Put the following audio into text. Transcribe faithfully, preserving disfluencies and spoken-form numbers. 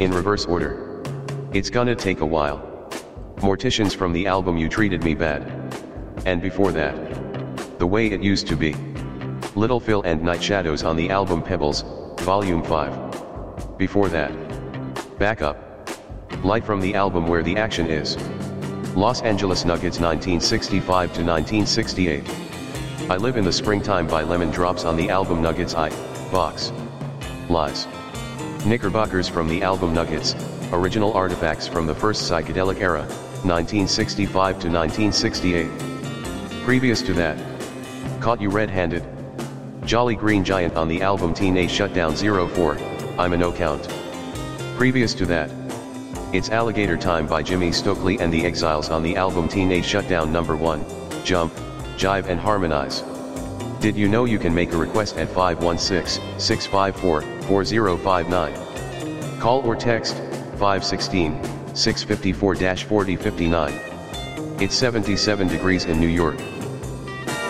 in reverse order. It's gonna take a while. Morticians from the album You Treated Me Bad. And before that, The Way It Used to Be. Little Phil and Night Shadows on the album Pebbles, Volume five. Before that, Backup. Light from the album Where the Action Is. Los Angeles Nuggets nineteen sixty-five to nineteen sixty-eight. I Live in the Springtime by Lemon Drops on the album Nuggets I, Box. Lies. Knickerbockers from the album Nuggets, original artifacts from the first psychedelic era, nineteen sixty-five to nineteen sixty-eight. Previous to that, Caught You Red-Handed. Jolly Green Giant on the album Teenage Shutdown oh four, I'm a No Count. Previous to that, It's Alligator Time by Jimmy Stokely and the Exiles on the album Teenage Shutdown number one, Jump, Jive and Harmonize. Did you know you can make a request at five one six, six five four, four zero five nine? Call or text, five one six, six five four, four zero five nine. It's seventy-seven degrees in New York.